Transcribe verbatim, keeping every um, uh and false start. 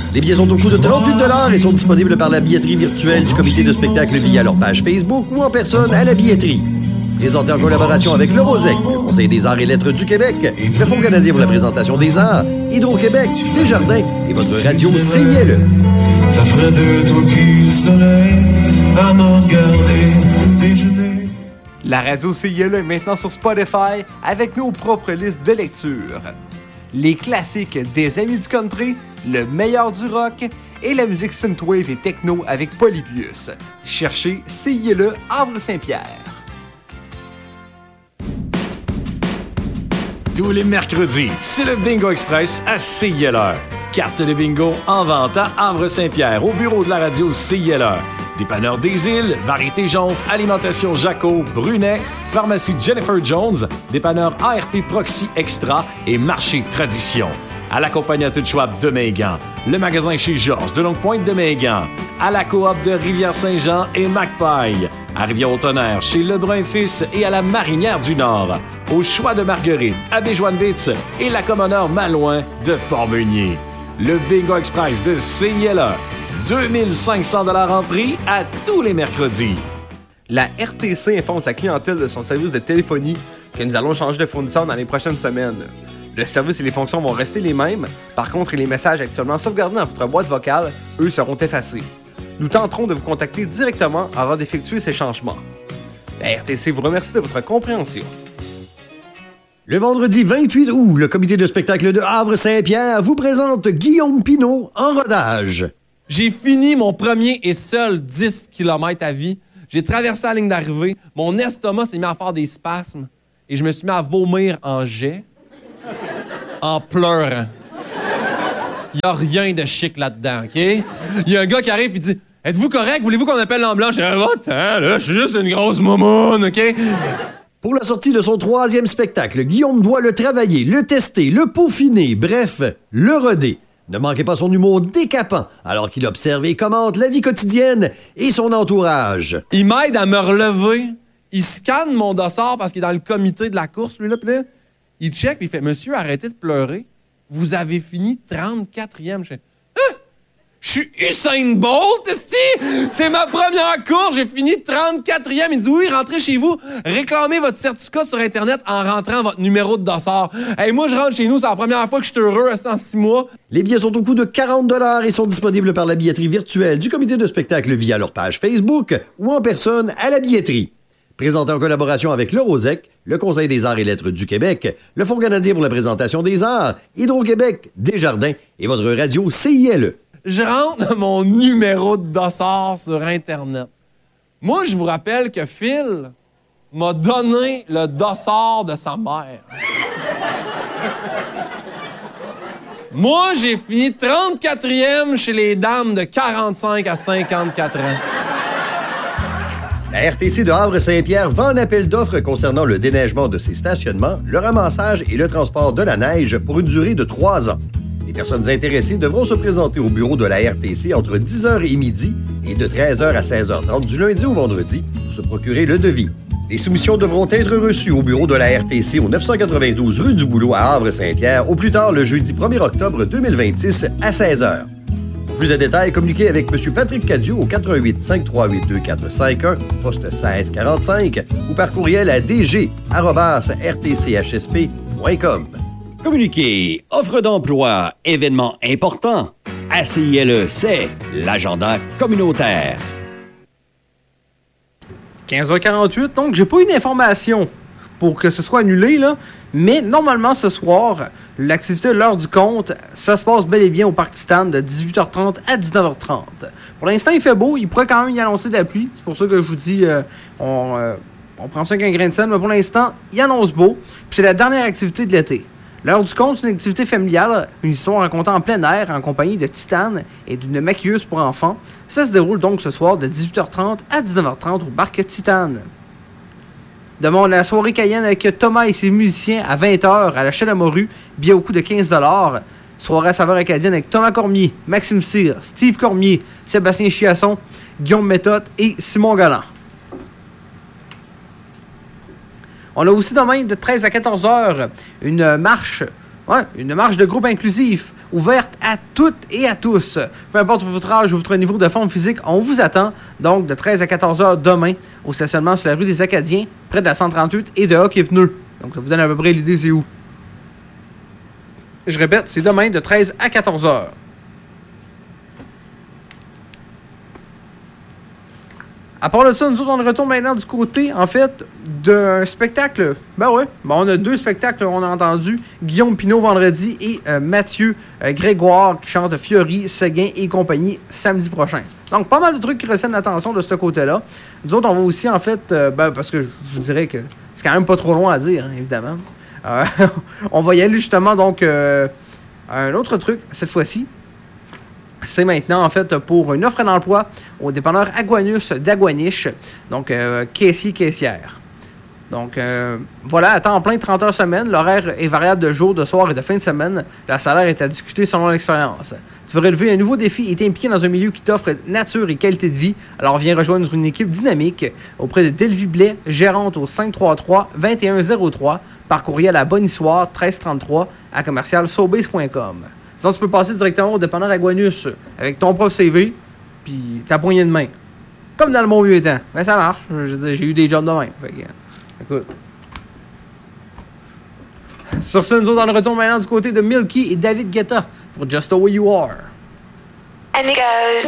Les billets sont au coût de trente-huit dollars et sont disponibles par la billetterie virtuelle du comité de spectacle via leur page Facebook ou en personne à la billetterie. Présenté en collaboration avec le Rosec, le Conseil des arts et lettres du Québec, le Fonds canadien pour la présentation des arts, Hydro-Québec, Desjardins et votre radio C I L E. Ça ferait de toi qui soleil à me regarder déjeuner. La radio C I L E est maintenant sur Spotify avec nos propres listes de lecture. Les classiques des amis du country, le meilleur du rock et la musique synthwave et techno avec Polybius. Cherchez C I L E Havre-Saint-Pierre. Tous les mercredis, c'est le Bingo Express à C I L E. Carte de bingo en vente à Havre-Saint-Pierre, au bureau de la radio C I L E. Dépanneur des Îles, Variété Jonf, Alimentation Jaco, Brunet, Pharmacie Jennifer Jones, Dépanneur A R P Proxy Extra et Marché Tradition. À la compagnie à tout Schwab de Megan, le magasin chez Georges de Longue-Pointe de Megan, à la coop de Rivière-Saint-Jean et Macpaille, à Rivière-au-Tonnerre chez Lebrun Fils et à la Marinière du Nord, au Choix de Marguerite, à Béjoine-Bitz et la Commoneur Malouin de Port-Meunier. Le Bingo Express de C I L E, deux mille cinq cents dollars en prix à tous les mercredis. La R T C informe sa clientèle de son service de téléphonie que nous allons changer de fournisseur dans les prochaines semaines. Le service et les fonctions vont rester les mêmes. Par contre, les messages actuellement sauvegardés dans votre boîte vocale, eux, seront effacés. Nous tenterons de vous contacter directement avant d'effectuer ces changements. La R T C vous remercie de votre compréhension. Le vendredi vingt-huit août, le comité de spectacle de Havre-Saint-Pierre vous présente Guillaume Pinault en rodage. J'ai fini mon premier et seul dix kilomètres à vie. J'ai traversé la ligne d'arrivée. Mon estomac s'est mis à faire des spasmes. Et je me suis mis à vomir en jet. En pleurant. Il n'y a rien de chic là-dedans, OK? Il y a un gars qui arrive et dit « Êtes-vous correct? Voulez-vous qu'on appelle l'ambulance? » Je dis « Va-t'en, là, je suis juste une grosse moumoune, OK? » Pour la sortie de son troisième spectacle, Guillaume doit le travailler, le tester, le peaufiner, bref, le roder. Ne manquez pas son humour décapant alors qu'il observe et commente la vie quotidienne et son entourage. Il m'aide à me relever. Il scanne mon dossard parce qu'il est dans le comité de la course, lui, là, puis là, il check, puis il fait « Monsieur, arrêtez de pleurer. Vous avez fini trente-quatrième. » Je fais « Ah! Je suis Usain Bolt, esti! C'est ma première course, j'ai fini trente-quatrième. » Il dit « Oui, rentrez chez vous, réclamez votre certificat sur Internet en rentrant votre numéro de dossard. » Hey, moi, je rentre chez nous, c'est la première fois que je suis heureux, en six mois. Les billets sont au coût de quarante dollars et sont disponibles par la billetterie virtuelle du comité de spectacle via leur page Facebook ou en personne à la billetterie. Présenté en collaboration avec le Rosec, le Conseil des arts et lettres du Québec, le Fonds canadien pour la présentation des arts, Hydro-Québec, Desjardins et votre radio C I L E. Je rentre mon numéro de dossard sur Internet. Moi, je vous rappelle que Phil m'a donné le dossard de sa mère. Moi, j'ai fini trente-quatrième chez les dames de quarante-cinq à cinquante-quatre ans. La R T C de Havre-Saint-Pierre vend un appel d'offres concernant le déneigement de ses stationnements, le ramassage et le transport de la neige pour une durée de trois ans. Les personnes intéressées devront se présenter au bureau de la R T C entre dix heures et midi et de treize heures à seize heures trente du lundi au vendredi pour se procurer le devis. Les soumissions devront être reçues au bureau de la R T C au neuf cent quatre-vingt-douze rue du Boulot à Havre-Saint-Pierre au plus tard le jeudi premier octobre deux mille vingt-six à seize heures. Pour plus de détails, communiquez avec M. Patrick Cadieux au quatre un huit, cinq trois huit deux, quatre cinq un, poste seize quarante-cinq ou par courriel à d g arobase r t c h s p point com. Communiquer, offre d'emploi, événements importants. À C I L E, c'est l'agenda communautaire. quinze heures quarante-huit, donc j'ai pas eu d'information pour que ce soit annulé, là. Mais normalement, ce soir, l'activité de l'heure du compte, ça se passe bel et bien au Parc Titane de dix-huit heures trente à dix-neuf heures trente. Pour l'instant, il fait beau. Il pourrait quand même y annoncer de la pluie. C'est pour ça que je vous dis, euh, on, euh, on prend ça avec un grain de sel. Mais pour l'instant, il annonce beau. Puis c'est la dernière activité de l'été. L'heure du compte, c'est une activité familiale, une histoire racontée en plein air en compagnie de Titane et d'une maquilleuse pour enfants. Ça se déroule donc ce soir de dix-huit heures trente à dix-neuf heures trente au Parc Titane. Demain, la soirée Cayenne avec Thomas et ses musiciens à vingt heures à la Chaîne à Morue, billet au coût de quinze dollars. Soirée à saveur acadienne avec Thomas Cormier, Maxime Cyr, Steve Cormier, Sébastien Chiasson, Guillaume Méthode et Simon Galland. On a aussi demain de treize à quatorze heures une marche, ouais, une marche de groupe inclusif ouverte à toutes et à tous. Peu importe votre âge ou votre niveau de forme physique, on vous attend. Donc, de treize à quatorze heures demain, au stationnement sur la rue des Acadiens, près de la cent trente-huit et de Hockey Pneus. Donc, ça vous donne à peu près l'idée c'est où. Je répète, c'est demain de treize à quatorze heures. À part de ça, nous autres, on retourne maintenant du côté, en fait, d'un spectacle. Ben ouais, ben on a deux spectacles, on a entendu. Guillaume Pinault vendredi et euh, Mathieu euh, Grégoire qui chante Fiori, Séguin et compagnie samedi prochain. Donc, pas mal de trucs qui retiennent l'attention de ce côté-là. Nous autres, on va aussi, en fait, euh, ben, parce que je vous dirais que c'est quand même pas trop loin à dire, hein, évidemment. Euh, on va y aller justement, donc, euh, un autre truc, cette fois-ci. C'est maintenant, en fait, pour une offre d'emploi au dépanneur Aguanus d'Aguaniche, donc euh, caissier, caissière. Donc, euh, voilà, à temps plein, trente heures semaine. L'horaire est variable de jour, de soir et de fin de semaine. Le salaire est à discuter selon l'expérience. Tu veux relever un nouveau défi et t'impliquer dans un milieu qui t'offre nature et qualité de vie. Alors, viens rejoindre une équipe dynamique auprès de Delvie Blais, gérante au cinq trois trois, deux un zéro trois, par courriel à Bonnissoir treize trente-trois à commercial sobase point com. Sinon, tu peux passer directement au dépanneur Aguanus avec ton propre C V puis ta poignée de main. Comme dans le bon vieux temps. Mais ça marche. Je veux dire, j'ai eu des jobs de même. Fait que, écoute. Sur ce, nous autres, on retourne maintenant du côté de Milky et David Guetta pour Just the Way You Are. And it goes.